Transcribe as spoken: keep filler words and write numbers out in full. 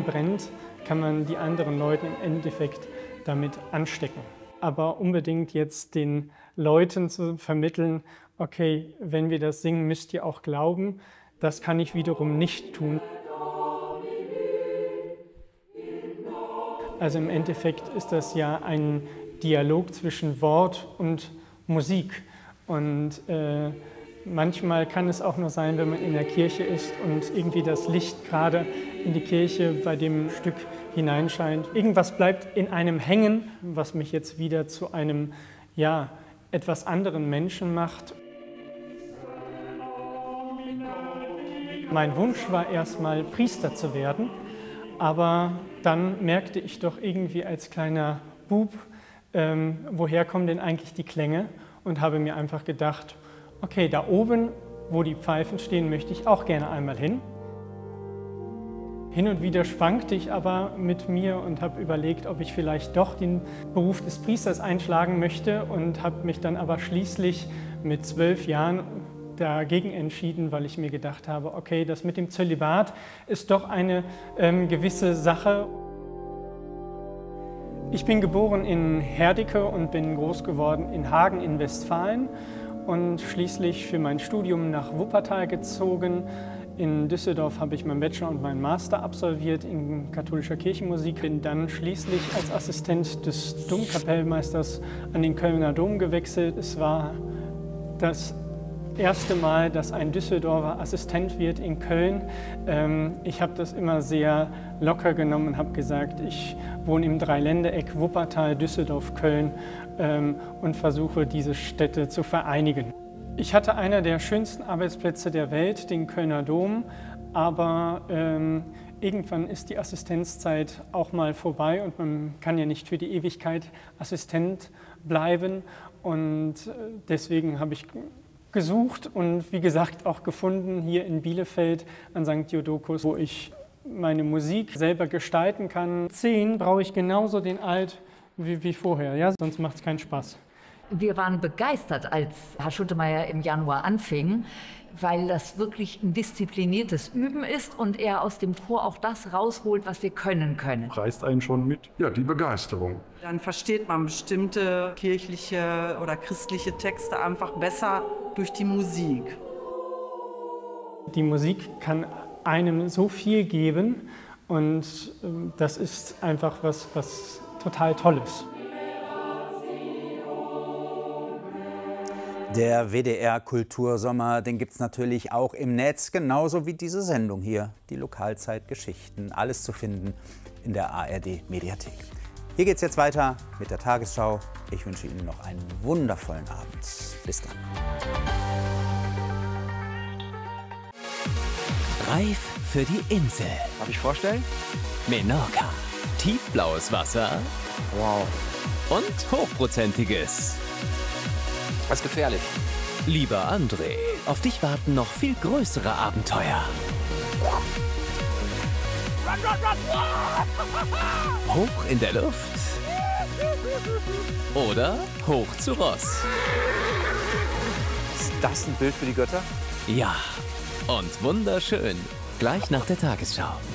einen brennt, kann man die anderen Leute im Endeffekt damit anstecken. Aber unbedingt jetzt den Leuten zu vermitteln, okay, wenn wir das singen, müsst ihr auch glauben, das kann ich wiederum nicht tun. Also im Endeffekt ist das ja ein Dialog zwischen Wort und Musik. Und äh, manchmal kann es auch nur sein, wenn man in der Kirche ist und irgendwie das Licht gerade in die Kirche bei dem Stück hineinscheint. Irgendwas bleibt in einem hängen, was mich jetzt wieder zu einem, ja, etwas anderen Menschen macht. Mein Wunsch war erstmal Priester zu werden, aber dann merkte ich doch irgendwie als kleiner Bub, ähm, woher kommen denn eigentlich die Klänge, und habe mir einfach gedacht, okay, da oben, wo die Pfeifen stehen, möchte ich auch gerne einmal hin. Hin und wieder schwankte ich aber mit mir und habe überlegt, ob ich vielleicht doch den Beruf des Priesters einschlagen möchte, und habe mich dann aber schließlich mit zwölf Jahren dagegen entschieden, weil ich mir gedacht habe, okay, das mit dem Zölibat ist doch eine ähm, gewisse Sache. Ich bin geboren in Herdecke und bin groß geworden in Hagen in Westfalen und schließlich für mein Studium nach Wuppertal gezogen. In Düsseldorf habe ich meinen Bachelor und meinen Master absolviert in katholischer Kirchenmusik. Bin dann schließlich als Assistent des Domkapellmeisters an den Kölner Dom gewechselt. Es war das erste Mal, dass ein Düsseldorfer Assistent wird in Köln. Ich habe das immer sehr locker genommen und habe gesagt, ich wohne im Dreiländereck Wuppertal, Düsseldorf, Köln und versuche, diese Städte zu vereinigen. Ich hatte einer der schönsten Arbeitsplätze der Welt, den Kölner Dom, aber ähm, irgendwann ist die Assistenzzeit auch mal vorbei und man kann ja nicht für die Ewigkeit Assistent bleiben, und deswegen habe ich gesucht und wie gesagt auch gefunden hier in Bielefeld an Sankt Jodokus, wo ich meine Musik selber gestalten kann. Zehn brauche ich genauso den Alt wie, wie vorher, ja? Sonst macht es keinen Spaß. Wir waren begeistert, als Herr Schuttemeyer im Januar anfing, weil das wirklich ein diszipliniertes Üben ist und er aus dem Chor auch das rausholt, was wir können können. Reißt einen schon mit. Ja, die Begeisterung. Dann versteht man bestimmte kirchliche oder christliche Texte einfach besser durch die Musik. Die Musik kann einem so viel geben, und das ist einfach was, was total Tolles. Der W D R-Kultursommer, den gibt es natürlich auch im Netz, genauso wie diese Sendung hier, die Lokalzeitgeschichten. Alles zu finden in der A R D-Mediathek. Hier geht es jetzt weiter mit der Tagesschau. Ich wünsche Ihnen noch einen wundervollen Abend. Bis dann. Reif für die Insel. Darf ich vorstellen? Menorca. Tiefblaues Wasser. Wow. Und hochprozentiges. Das ist gefährlich. Lieber André, auf dich warten noch viel größere Abenteuer. Run, run, run. Hoch in der Luft. Oder hoch zu Ross. Ist das ein Bild für die Götter? Ja, und wunderschön. Gleich nach der Tagesschau.